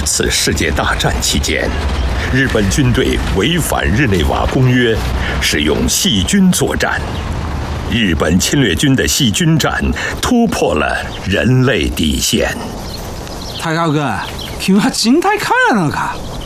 次世界大战期间，日本军队违反日内瓦公约，使用细菌作战。日本侵略军的细菌战突破了人类底线。 太高君，君は人体感染なのか？